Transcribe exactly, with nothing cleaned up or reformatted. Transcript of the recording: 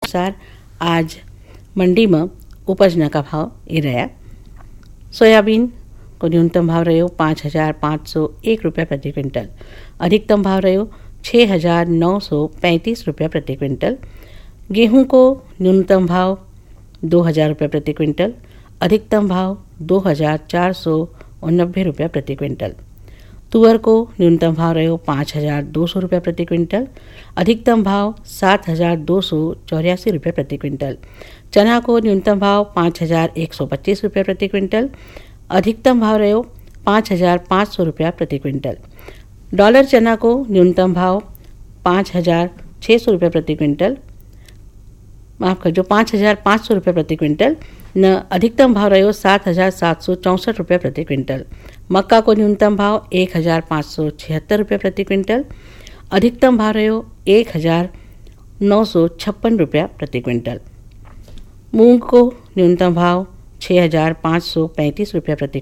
अनुसार आज मंडी में उपजना का भाव ये रहा। सोयाबीन को न्यूनतम भाव रहो पाँच हज़ार पाँच सौ एक रुपये प्रति क्विंटल, अधिकतम भाव रहो छः हज़ार नौ सौ पैंतीस रुपये प्रति क्विंटल। गेहूं को न्यूनतम भाव दो हज़ार रुपये प्रति क्विंटल, अधिकतम भाव दो हज़ार चार सौ उनबे रुपये प्रति क्विंटल। तुअर को न्यूनतम भाव रहो पाँच हज़ार दो सौ रुपये प्रति क्विंटल, अधिकतम भाव सात हज़ार दो सौ चौरासी रुपये प्रति क्विंटल। चना को न्यूनतम भाव पाँच हज़ार एक सौ पच्चीस रुपये प्रति क्विंटल, अधिकतम भाव रहो पाँच हज़ार पाँच सौ रुपया प्रति क्विंटल। डॉलर चना को न्यूनतम भाव पाँच हज़ार छः सौ रुपये प्रति क्विंटल, माफ़ कर जो पाँच हज़ार पाँच सौ रुपये प्रति क्विंटल न, अधिकतम भाव रहो सात हज़ार सात सौ चौंसठ रुपये प्रति क्विंटल। मक्का को न्यूनतम भाव एक हज़ार पाँच सौ छिहत्तर रुपये प्रति क्विंटल, अधिकतम भाव रहो एक हज़ार नौ सौ छप्पन रुपया प्रति क्विंटल। मूंग को न्यूनतम भाव छः हज़ार पाँच सौ पैंतीस रुपये प्रति